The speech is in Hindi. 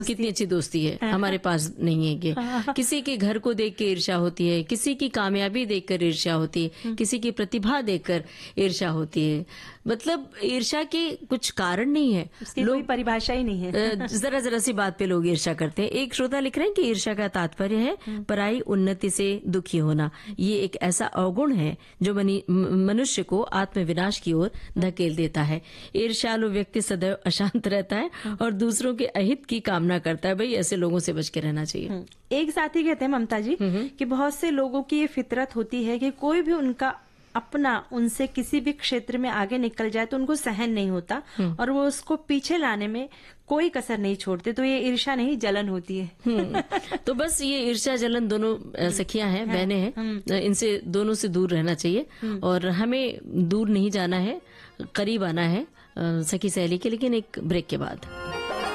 कितनी अच्छी दोस्ती है, हमारे पास नहीं है ये। किसी के घर को देख के ईर्ष्या होती है, किसी की कामयाबी देखकर ईर्ष्या होती है, किसी की प्रतिभा देखकर ईर्ष्या होती है। मतलब ईर्ष्या के कुछ कारण नहीं है, उसकी कोई परिभाषा ही नहीं है। जरा जरा सी बात पे लोग ईर्ष्या करते हैं। एक श्रोता लिख रहे हैं कि ईर्ष्या का तात्पर्य है पराई उन्नति से दुखी होना। ये एक ऐसा अवगुण है जो मनुष्य को आत्मविनाश की ओर धकेल देता है। ईर्ष्यालु व्यक्ति सदैव अशांत रहता है और दूसरों के अहित की कामना करता है। भाई ऐसे लोगों से बच के रहना चाहिए। एक साथी कहते हैं ममता जी कि बहुत से लोगों की ये फितरत होती है कि कोई भी उनका अपना उनसे किसी भी क्षेत्र में आगे निकल जाए तो उनको सहन नहीं होता और वो उसको पीछे लाने में कोई कसर नहीं छोड़ते। तो ये ईर्ष्या नहीं, जलन होती है। तो बस ये ईर्ष्या जलन दोनों सखियां हैं, बहनें हैं, इनसे दोनों से दूर रहना चाहिए और हमें दूर नहीं जाना है, करीब आना है सखी सहेली के। लेकिन एक ब्रेक के बाद